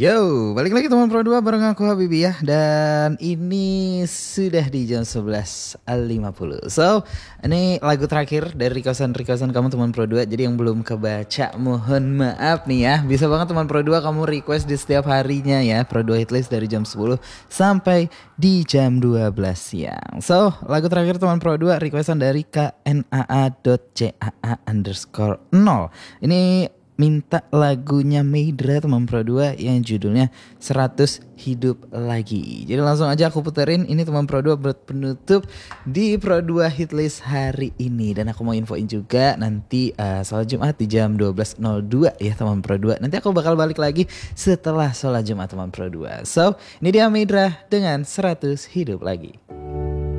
Yo, balik lagi teman Pro 2 bareng aku Habibi ya. Dan ini sudah di jam 11.50. So, ini lagu terakhir dari requestan kamu teman Pro 2. Jadi yang belum kebaca mohon maaf nih ya. Bisa banget teman Pro 2 kamu request di setiap harinya ya. Pro 2 hitlist dari jam 10 sampai di jam 12 siang. So, lagu terakhir teman Pro 2 requestan dari knaa.caa_0. Ini minta lagunya Meidra teman Pro 2 yang judulnya 100 Hidup Lagi. Jadi langsung aja aku puterin ini teman Pro 2 buat penutup di Pro 2 Hitlist hari ini. Dan aku mau infoin juga nanti sholat Jumat di jam 12.02 ya teman Pro 2. Nanti aku bakal balik lagi setelah sholat Jumat teman Pro 2. So ini dia Meidra dengan 100 Hidup Lagi.